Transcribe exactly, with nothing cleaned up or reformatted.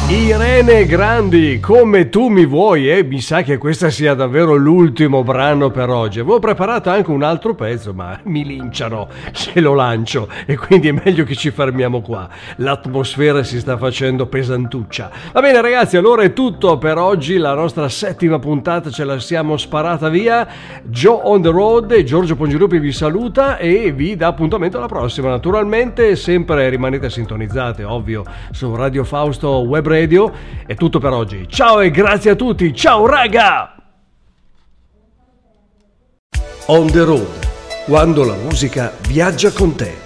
Irene Grandi, come tu mi vuoi, e eh? Mi sa che questa sia davvero l'ultimo brano per oggi. Avevo preparato anche un altro pezzo, ma mi linciano se lo lancio e quindi è meglio che ci fermiamo qua. L'atmosfera si sta facendo pesantuccia. Va bene ragazzi, allora è tutto per oggi, la nostra settima puntata ce la siamo sparata via. Joe on the road e Giorgio Pongirupi vi saluta e vi dà appuntamento alla prossima. Naturalmente sempre rimanete sintonizzate, ovvio, su Radio Fausto Web Radio. È tutto per oggi. Ciao e grazie a tutti. Ciao raga! On the road, quando la musica viaggia con te.